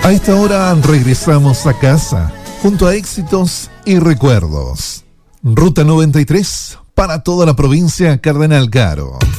A esta hora regresamos a casa, junto a éxitos y recuerdos. Ruta 93, para toda la provincia Cardenal Caro.